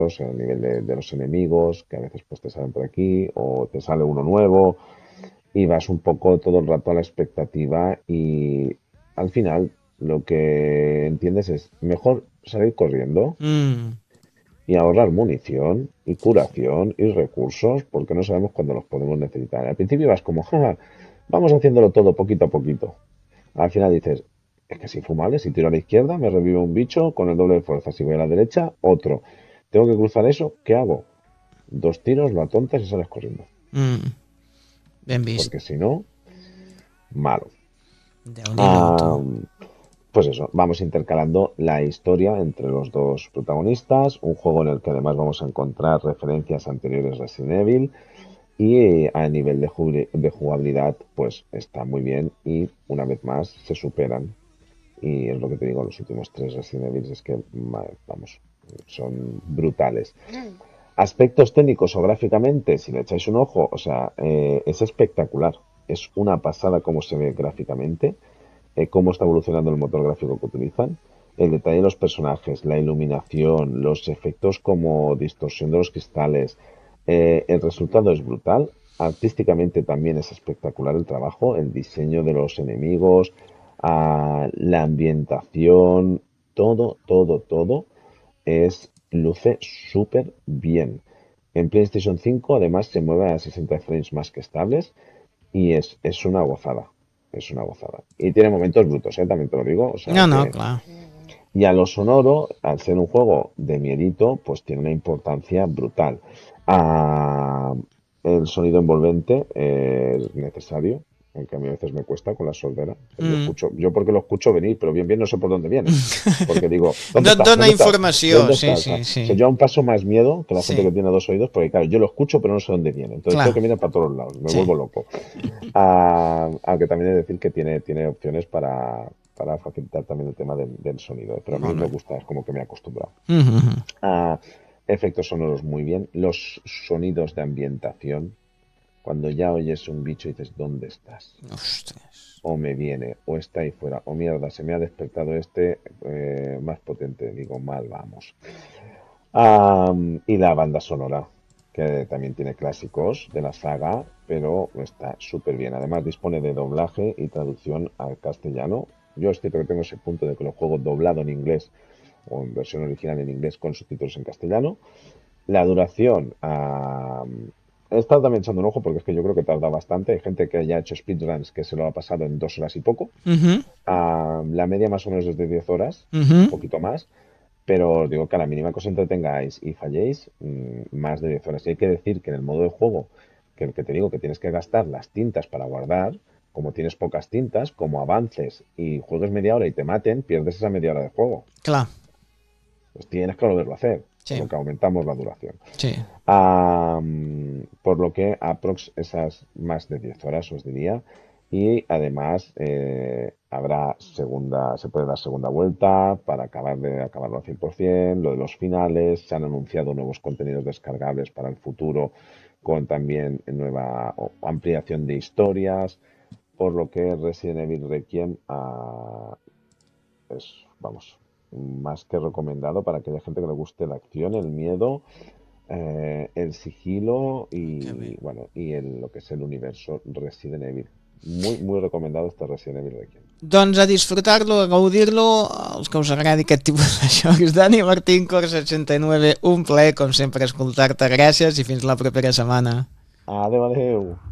a nivel de los enemigos, que a veces pues te salen por aquí o te sale uno nuevo y vas un poco todo el rato a la expectativa y al final lo que entiendes es mejor salir corriendo Mm, y ahorrar munición y curación y recursos porque no sabemos cuándo los podemos necesitar. Al principio vas como, "Ja, vamos haciéndolo todo poquito a poquito". Al final dices, es que es infumable, si tiro a la izquierda me revive un bicho con el doble de fuerza, si voy a la derecha, otro. Tengo que cruzar eso, ¿qué hago? Dos tiros, lo atontas y sales corriendo. mm, ben vist. Porque si no, malo. Déu-n'hi-do, tu. Ah, pues eso, vamos intercalando la historia entre los dos protagonistas, un juego en el que además vamos a encontrar referencias anteriores a Resident Evil y a nivel de jugabilidad pues está muy bien y una vez más se superan. Y es lo que te digo, los últimos tres Resident Evil es que, vamos, son brutales. Aspectos técnicos o gráficamente, si le echáis un ojo, o sea, es espectacular. Es una pasada cómo se ve gráficamente, cómo está evolucionando el motor gráfico que utilizan, el detalle de los personajes, la iluminación, los efectos como distorsión de los cristales. El resultado es brutal. Artísticamente también es espectacular el trabajo, el diseño de los enemigos, la ambientación, todo, todo, todo luce súper bien. En PlayStation 5 además se mueve a 60 frames más que estables y es una gozada. Es una gozada. Y tiene momentos brutos, también te lo digo. O sea No, no, que. clar. Y a lo sonoro, al ser un juego de miedito, pues tiene una importancia brutal. Ah, el sonido envolvente es necesario, aunque a mí a veces me cuesta con la sordera. Yo Mm. escucho, yo porque lo escucho venir, pero bien bien no sé por dónde viene. Porque digo, ¿dónde No et estás? dona ¿Dónde estás? informació, ¿Dónde sí, estás? sí, O sea, sí. yo a un paso más miedo que la gente que Sí, tiene dos oídos, porque claro, yo lo escucho, pero no sé dónde viene. Entonces tengo clar, que mirar para todos lados, me sí. vuelvo loco. Aunque también he de decir que tiene opciones para facilitar también el tema del sonido, pero a mí Molt me bé. gusta, es como que me he acostumbrado. Mm -hmm. Ah, efectos sonoros muy bien, los sonidos de ambientación, cuando ya oyes un bicho y dices, ¿dónde estás? Ostres. O me viene, o está ahí fuera, o mierda, se me ha despertado este más potente, digo, mal vamos. Y la banda sonora, que también tiene clásicos de la saga, pero está súper bien. Además, dispone de doblaje y traducción al castellano. Yo es cierto que tengo ese punto de que lo juego doblado en inglés o en versión original en inglés con subtítulos en castellano. La duración, he estado también echando un ojo porque es que yo creo que tarda bastante. Hay gente que ya ha hecho speedruns que se lo ha pasado en 2 horas y poco. Mm -hmm. La media más o menos es de 10 horas, Mm un -hmm. poquito más. Pero os digo que a la mínima que os entretengáis y falléis, más de 10 horas. Y hay que decir que en el modo de juego, que el que te digo que tienes que gastar las tintas para guardar, como tienes pocas tintas, como avances y juegues media hora y te maten, pierdes esa media hora de juego. Clar, Pues tienes que volverlo a hacer, con sí, lo que aumentamos la duración. sí. Por lo que aprox esas más de 10 horas os diría. Y además habrá se puede dar segunda vuelta para acabarlo al 100%. Lo de los finales, se han anunciado nuevos contenidos descargables para el futuro con también nueva ampliación de historias. Por lo que Resident Evil Requiem es, vamos, más que recomendado para aquella gente que le guste la acción, el miedo, el sigilo Que bé. y bueno, lo que es el universo Resident Evil. Muy, muy recomendado este Resident Evil Requiem. Doncs a disfrutar-lo, a gaudir-lo, els que us agradi aquest tipus de jocs. Dani Martín, Cors 89, un plaer, com sempre, escoltar-te. Gràcies i fins la propera setmana. Adeu, adeu.